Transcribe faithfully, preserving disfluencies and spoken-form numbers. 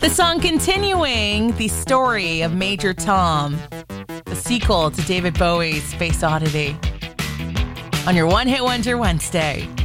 The song continuing the story of Major Tom, the sequel to David Bowie's Space Oddity, on your One Hit Wonder Wednesday.